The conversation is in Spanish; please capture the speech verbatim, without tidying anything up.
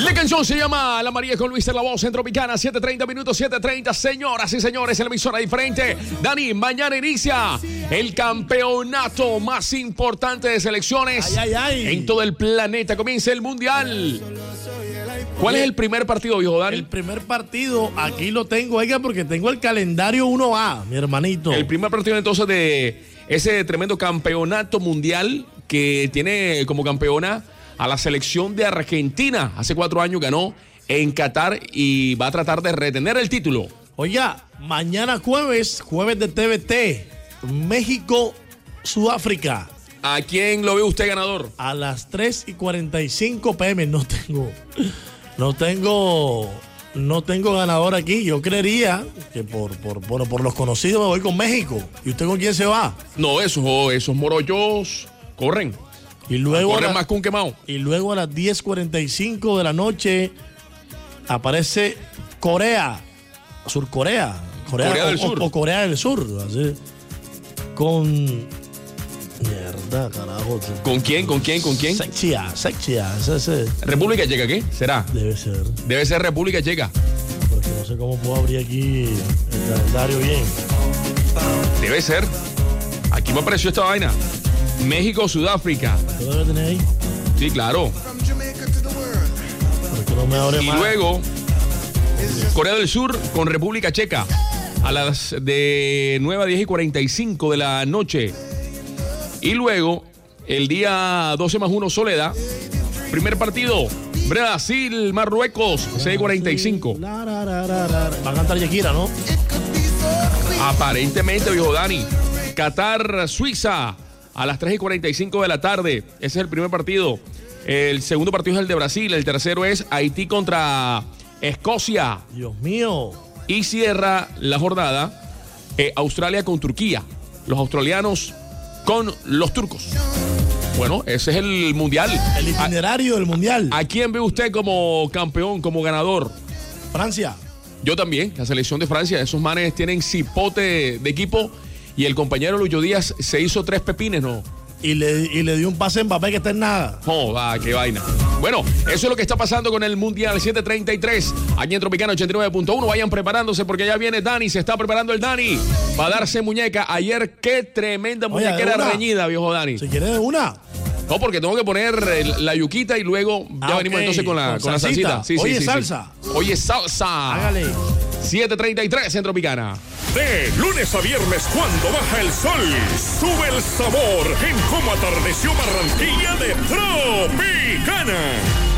La canción se llama La María con Luis de la Voz en Tropicana, siete treinta minutos, siete treinta. Señoras y señores, en la emisora diferente. Dani, mañana inicia el campeonato más importante de selecciones ay, ay, ay. en todo el planeta. Comienza el Mundial. ¿Cuál es el primer partido, viejo Dani? El primer partido, aquí lo tengo, oiga, porque tengo el calendario uno A, mi hermanito. El primer partido entonces de ese tremendo campeonato mundial que tiene como campeona a la selección de Argentina. Hace cuatro años ganó en Qatar y va a tratar de retener el título. Oiga, mañana jueves, jueves de T V T, México, Sudáfrica. ¿A quién lo ve usted ganador? A las tres y cuarenta y cinco pm. No tengo, no tengo, no tengo ganador aquí. Yo creería que por, por, por, por los conocidos me voy con México. ¿Y usted con quién se va? No, esos, esos morollos corren. Y luego, corren la, más que un quemado. Y luego a las diez cuarenta y cinco de la noche aparece Corea, Surcorea, Corea, Corea del o, Sur. O, o Corea del Sur, así, con mierda, carajo. ¿Con quién? ¿Con quién? ¿Con quién? Sexia, Sexia, ese, ese. ¿República Checa qué? ¿Será? Debe ser. Debe ser República Checa. Porque no sé cómo puedo abrir aquí el calendario bien. Debe ser. Aquí me apareció esta vaina. México, Sudáfrica. ¿Lo debe tener ahí? Sí, claro. Porque no me abre Y más. luego, Corea del Sur con República Checa. A las de nueve a diez y cuarenta y cinco de la noche. Y luego, el día doce más uno, Soledad. Primer partido, Brasil, Marruecos, seis y cuarenta y cinco. La, la, la, la, la. Va a cantar Shakira, ¿no? Aparentemente, viejo Dani. Qatar, Suiza, a las tres y cuarenta y cinco de la tarde. Ese es el primer partido. El segundo partido es el de Brasil. El tercero es Haití contra Escocia. Dios mío. Y cierra la jornada eh, Australia con Turquía. Los australianos con los turcos. Bueno, ese es el mundial. El itinerario a, del mundial. ¿A quién ve usted como campeón, como ganador? Francia. Yo también, la selección de Francia. Esos manes tienen cipote de equipo. Y el compañero Lucho Díaz se hizo tres pepines, ¿no? Y le, y le dio un pase en Mbappé que está en nada. Oh, va, qué vaina. Bueno, eso es lo que está pasando con el Mundial siete treinta y tres. Aquí en Tropicana ochenta y nueve punto uno. Vayan preparándose porque ya viene Dani. Se está preparando el Dani para darse muñeca. Ayer, qué tremenda muñequera reñida, viejo Dani. Si quieres una. No, porque tengo que poner la yuquita y luego ya ah, venimos okay. entonces con la, con con la salsita. Sí, Oye, sí, sí, salsa. Sí. Oye, salsa. Hágale. siete treinta y tres en Tropicana. De lunes a viernes, cuando baja el sol, sube el sabor en cómo atardeció Barranquilla de Tropicana.